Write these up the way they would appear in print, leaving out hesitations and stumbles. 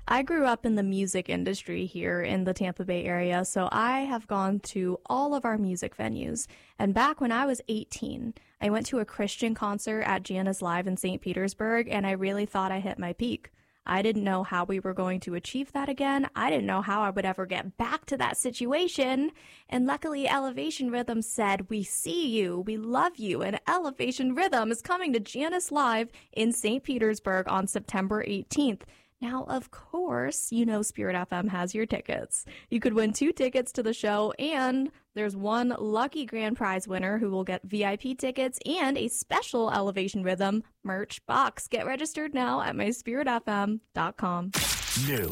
I grew up in the music industry here in the Tampa Bay area, so I have gone to all of our music venues. And back when I was 18, I went to a Christian concert at Janice Live in St. Petersburg, and I really thought I hit my peak. I didn't know how we were going to achieve that again. I didn't know how I would ever get back to that situation. And luckily, Elevation Rhythm said, "We see you, we love you." And Elevation Rhythm is coming to Janice Live in St. Petersburg on September 18th. Now, of course, you know Spirit FM has your tickets. You could win 2 tickets to the show, and there's one lucky grand prize winner who will get VIP tickets and a special Elevation Rhythm merch box. Get registered now at myspiritfm.com. New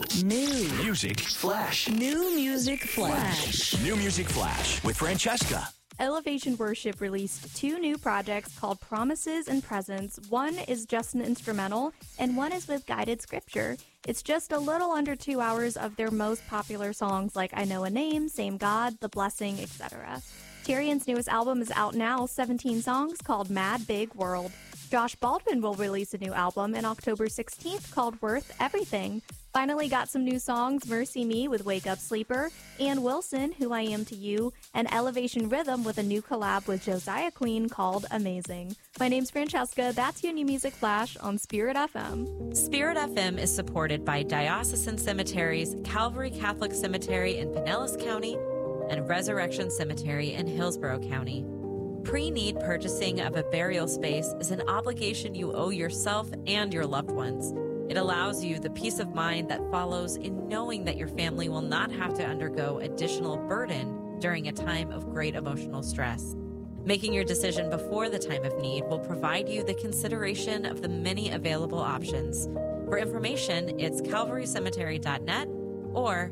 music flash. New music flash. New music flash with Francesca. Elevation Worship released 2 new projects called Promises and Presents. One is just an instrumental, and one is with guided scripture. It's just a little under 2 hours of their most popular songs like I Know a Name, Same God, The Blessing, etc. Tyrion's newest album is out now, 17 songs, called Mad Big World. Josh Baldwin will release a new album on October 16th called Worth Everything. Finally got some new songs, Mercy Me with Wake Up Sleeper, Ann Wilson, Who I Am to You, and Elevation Rhythm with a new collab with Josiah Queen called Amazing. My name's Francesca. That's your New Music Flash on Spirit FM. Spirit FM is supported by Diocesan Cemeteries, Calvary Catholic Cemetery in Pinellas County, and Resurrection Cemetery in Hillsborough County. Pre-need purchasing of a burial space is an obligation you owe yourself and your loved ones. It allows you the peace of mind that follows in knowing that your family will not have to undergo additional burden during a time of great emotional stress. Making your decision before the time of need will provide you the consideration of the many available options. For information, it's calvarycemetery.net or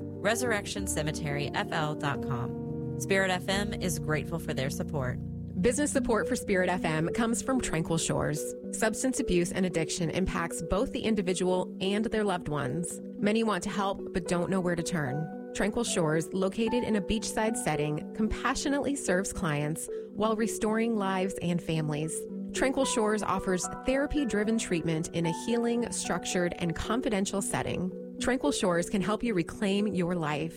resurrectioncemeteryfl.com. Spirit FM is grateful for their support. Business support for Spirit FM comes from Tranquil Shores. Substance abuse and addiction impacts both the individual and their loved ones. Many want to help but don't know where to turn. Tranquil Shores, located in a beachside setting, compassionately serves clients while restoring lives and families. Tranquil Shores offers therapy-driven treatment in a healing, structured, and confidential setting. Tranquil Shores can help you reclaim your life.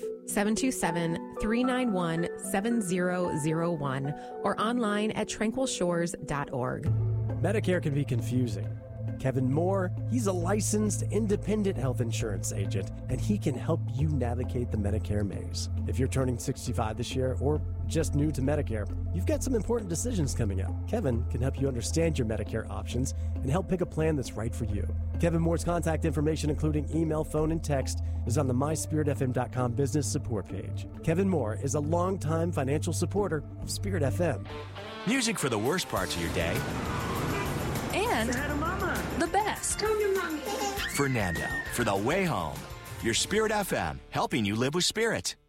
727-391-7001 or online at tranquilshores.org. Medicare can be confusing. Kevin Moore, he's a licensed independent health insurance agent, and he can help you navigate the Medicare maze. If you're turning 65 this year or just new to Medicare, you've got some important decisions coming up. Kevin can help you understand your Medicare options and help pick a plan that's right for you. Kevin Moore's contact information, including email, phone, and text, is on the myspiritfm.com business support page. Kevin Moore is a longtime financial supporter of Spirit FM. Music for the worst parts of your day. And the best. Fernando for the way home. Your Spirit FM, helping you live with spirit.